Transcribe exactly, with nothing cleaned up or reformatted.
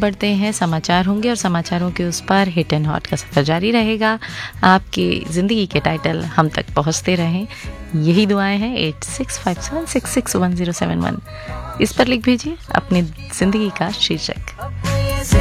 बढ़ते हैं, समाचार होंगे और समाचारों के उस पार हिट एंड हॉट का सफ़र जारी रहेगा। आपकी ज़िंदगी के टाइटल हम तक पहुंचते रहें, यही दुआएं हैं। Eight six five seven six six one zero seven one इस पर लिख भेजिए अपनी ज़िंदगी का शीर्षक।